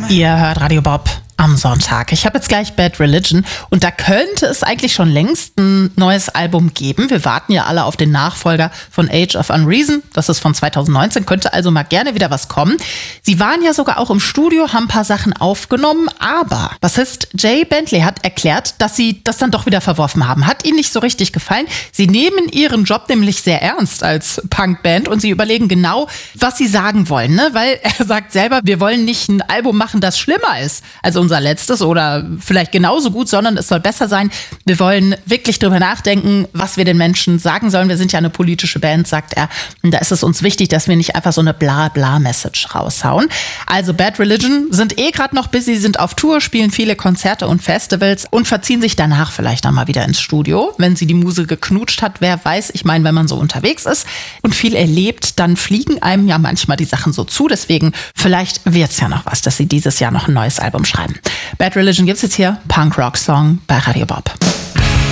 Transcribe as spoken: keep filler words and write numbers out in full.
Ihr hört Radio Bob am Sonntag. Ich habe jetzt gleich Bad Religion und da könnte es eigentlich schon längst ein neues Album geben. Wir warten ja alle auf den Nachfolger von Age of Unreason. Das ist von zweitausendneunzehn, könnte also mal gerne wieder was kommen. Sie waren ja sogar auch im Studio, haben ein paar Sachen aufgenommen, aber Bassist Jay Bentley hat erklärt, dass sie das dann doch wieder verworfen haben. Hat ihnen nicht so richtig gefallen. Sie nehmen ihren Job nämlich sehr ernst als Punkband und sie überlegen genau, was sie sagen wollen, ne? Weil er sagt selber, wir wollen nicht ein Album machen, das schlimmer ist als unser letztes oder vielleicht genauso gut, sondern es soll besser sein. Wir wollen wirklich drüber nachdenken, was wir den Menschen sagen sollen. Wir sind ja eine politische Band, sagt er. Und da ist es uns wichtig, dass wir nicht einfach so eine Bla-Bla-Message raushauen. Also Bad Religion sind eh gerade noch busy, sind auf Tour, spielen viele Konzerte und Festivals und verziehen sich danach vielleicht dann mal wieder ins Studio, wenn sie die Muse geknutscht hat. Wer weiß, ich meine, wenn man so unterwegs ist und viel erlebt, dann fliegen einem ja manchmal die Sachen so zu. Deswegen, vielleicht wird's ja noch was, dass sie dieses Jahr noch ein neues Album schreiben. Bad Religion gibt's jetzt hier, Punk-Rock-Song bei Radio Bob.